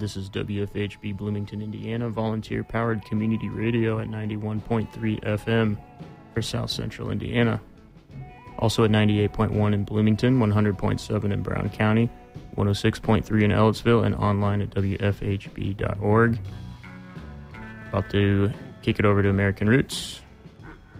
This is WFHB Bloomington, Indiana, volunteer-powered community radio at 91.3 FM for South Central Indiana. Also at 98.1 in Bloomington, 100.7 in Brown County, 106.3 in Ellettsville, and online at WFHB.org. About to kick it over to American Roots.